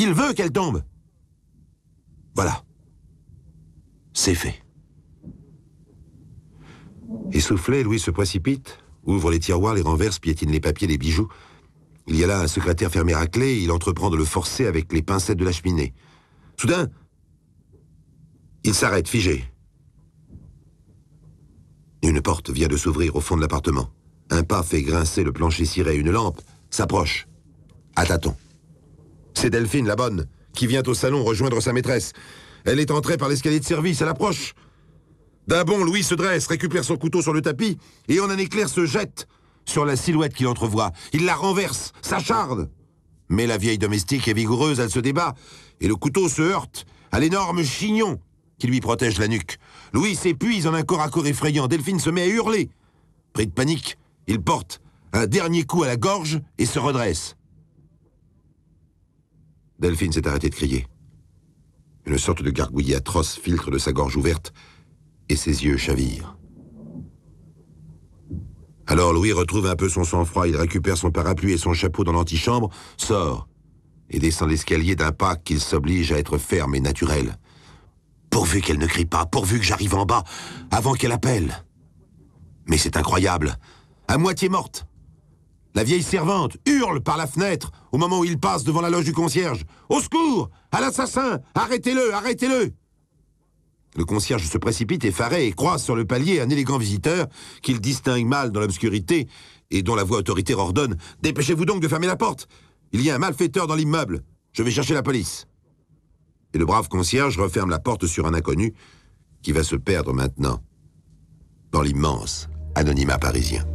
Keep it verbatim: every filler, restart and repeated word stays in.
Il veut qu'elle tombe. Voilà. C'est fait. Essoufflé, Louis se précipite, ouvre les tiroirs, les renverse, piétine les papiers, les bijoux. Il y a là un secrétaire fermé à clé, et il entreprend de le forcer avec les pincettes de la cheminée. Soudain, il s'arrête, figé. Une porte vient de s'ouvrir au fond de l'appartement. Un pas fait grincer le plancher ciré. Une lampe s'approche. À tâtons. C'est Delphine, la bonne, qui vient au salon rejoindre sa maîtresse. Elle est entrée par l'escalier de service, elle approche. D'un bond, Louis se dresse, récupère son couteau sur le tapis, et en un éclair se jette sur la silhouette qu'il entrevoit. Il la renverse, s'acharne. Mais la vieille domestique est vigoureuse, elle se débat, et le couteau se heurte à l'énorme chignon qui lui protège la nuque. Louis s'épuise en un corps à corps effrayant. Delphine se met à hurler. Pris de panique, il porte un dernier coup à la gorge et se redresse. Delphine s'est arrêtée de crier. Une sorte de gargouillis atroce filtre de sa gorge ouverte et ses yeux chavirent. Alors Louis retrouve un peu son sang-froid, il récupère son parapluie et son chapeau dans l'antichambre, sort et descend l'escalier d'un pas qu'il s'oblige à être ferme et naturel. Pourvu qu'elle ne crie pas, pourvu que j'arrive en bas, avant qu'elle appelle. Mais c'est incroyable, à moitié morte. La vieille servante hurle par la fenêtre au moment où il passe devant la loge du concierge. « Au secours! À l'assassin! Arrêtez-le! Arrêtez-le » Le concierge se précipite effaré et croise sur le palier un élégant visiteur qu'il distingue mal dans l'obscurité et dont la voix autoritaire ordonne « Dépêchez-vous donc de fermer la porte! Il y a un malfaiteur dans l'immeuble. Je vais chercher la police. » Et le brave concierge referme la porte sur un inconnu qui va se perdre maintenant dans l'immense anonymat parisien.